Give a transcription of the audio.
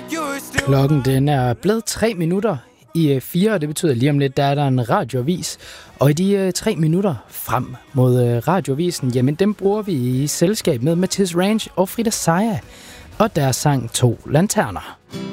Klokken den er blevet 3 minutter i 4, og det betyder lige om lidt, der er der en radioavis. Og i de 3 minutter frem mod radioavisen, jamen dem bruger vi i selskab med Mathias Range og Frida Saja og deres sang 2 Lanterner.